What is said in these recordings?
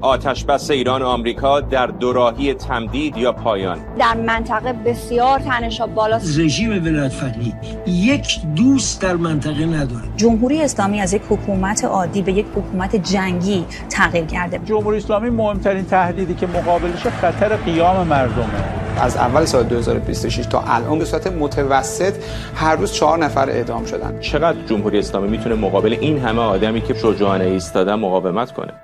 آتش‌بس ایران و آمریکا در دوراهی تمدید یا پایان. در منطقه بسیار تنش‌ها بالاست. رژیم ولایت‌فقیه یک دوست در منطقه نداره. جمهوری اسلامی از یک حکومت عادی به یک حکومت جنگی تغییر کرده. جمهوری اسلامی مهمترین تهدیدی که مقابلش خطر قیام مردمه. از اول سال 2026 تا الان به صورت متوسط هر روز 4 نفر اعدام شدن. چقدر جمهوری اسلامی میتونه مقابل این همه آدمی که شجاعانه ایستادن مقاومت کنه؟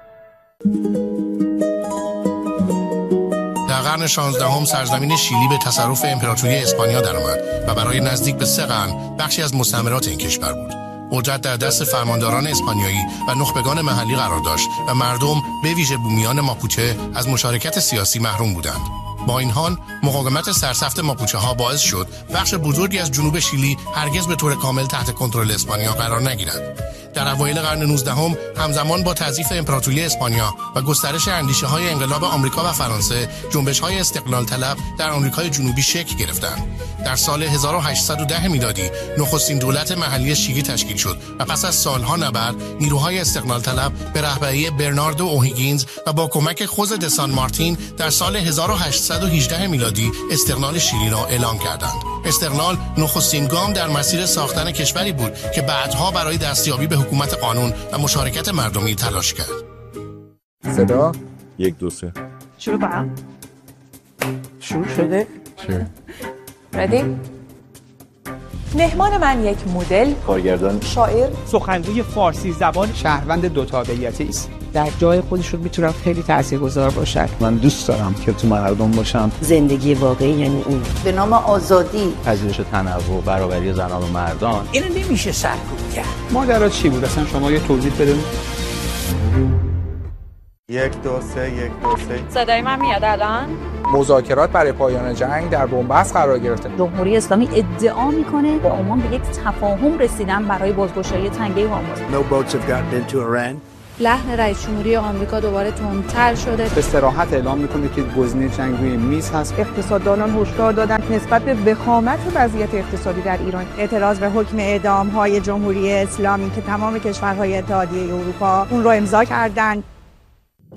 در قرن 16 سرزمین شیلی به تصرف امپراتوری اسپانیا درآمد و برای نزدیک به 3 قرن بخشی از مستعمرات این کشور بود. قدرت در دست فرمانداران اسپانیایی و نخبگان محلی قرار داشت و مردم به ویژه بومیان ماپوچه از مشارکت سیاسی محروم بودند. با این حال مقاومت سرسخت ماپوچه ها باعث شد بخش بزرگی از جنوب شیلی هرگز به طور کامل تحت کنترل اسپانیا قرار نگیرد. در اوایل قرن 19 همزمان با تضعیف امپراتوری اسپانیا و گسترش اندیشه‌های انقلاب آمریکا و فرانسه، جنبش‌های استقلال طلب در آمریکای جنوبی شکل گرفتند. در سال 1810 میلادی نخستین دولت محلی شیلی تشکیل شد و پس از سالها نبرد نیروهای استقلال طلب به رهبری برناردو اوهیگینز و با کمک خوز دسان مارتین در سال 1818 میلادی استقلال شیلی را اعلام کردند. استقلال نخستین گام در مسیر ساختن کشوری بود که بعدها برای دستیابی به حکومت قانون و مشارکت مردمی تلاش کرد. صدا 1 2 3 شروع کنم. شروع شده؟ ردی؟ مهمان من یک مدل، کارگردان، شاعر، سخنگوی فارسی زبان، شهروند 2 تابعیتی است. در جای خودشون میتونن خیلی تاثیرگذار باشن. من دوست دارم که تو مردم باشم. زندگی واقعی یعنی این به نام آزادی، پذیرش تنوع، برابری زنان و مردان. اینو نمیشه سرکوب کرد. ماجرا چی بود اصلا؟ شما یه توضیح بده. 1 2 3 1 2 3 صدای من میاد الان؟ مذاکرات برای پایان جنگ در بنبست قرار گرفته. جمهوری اسلامی ادعا میکنه به عمان به یک تفاهم رسیدن برای بازگشایی تنگه هرمز. No boats have gotten into Iran. لحن رئیس جمهوری آمریکا دوباره تندتر شده. به صراحت اعلام میکنه که گزینه جنگ روی میز هست. اقتصاددانان هشدار دادند نسبت به وخامت وضعیت اقتصادی در ایران اعتراض به حکم اعدام‌های جمهوری اسلامی که تمام کشورهای اتحادیه اروپا اون رو امضا کردند.